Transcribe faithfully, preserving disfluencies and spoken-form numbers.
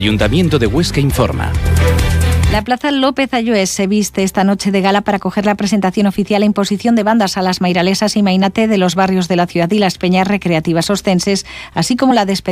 Ayuntamiento de Huesca informa. La Plaza López Ayués se viste esta noche de gala para acoger la presentación oficial e imposición de bandas a las mairalesas y mainate de los barrios de la ciudad y las peñas recreativas ostenses, así como la despedida